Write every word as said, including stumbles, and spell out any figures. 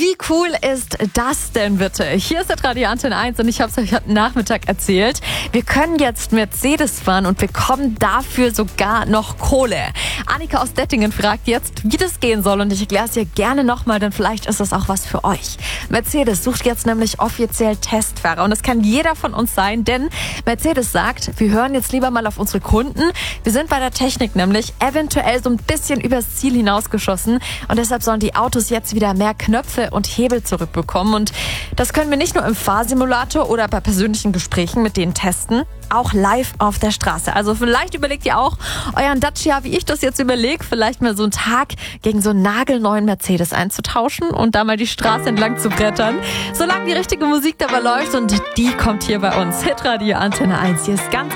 Wie cool ist das denn bitte? Hier ist der Radio Antenne eins und ich habe es euch heute Nachmittag erzählt. Wir können jetzt Mercedes fahren und bekommen dafür sogar noch Kohle. Annika aus Dettingen fragt jetzt, wie das gehen soll und ich erkläre es ihr gerne nochmal, denn vielleicht ist das auch was für euch. Mercedes sucht jetzt nämlich offiziell Testfahrer und das kann jeder von uns sein, denn Mercedes sagt, wir hören jetzt lieber mal auf unsere Kunden. Wir sind bei der Technik nämlich eventuell so ein bisschen übers Ziel hinausgeschossen und deshalb sollen die Autos jetzt wieder mehr Knöpfe und Hebel zurückbekommen und das können wir nicht nur im Fahrsimulator oder bei persönlichen Gesprächen mit denen testen, auch live auf der Straße. Also vielleicht überlegt ihr auch, euren Dacia, wie ich das jetzt überlege, vielleicht mal so einen Tag gegen so einen nagelneuen Mercedes einzutauschen und da mal die Straße entlang zu brettern. Solange die richtige Musik dabei läuft und die kommt hier bei uns. Hitradio Antenne eins. Hier ist ganz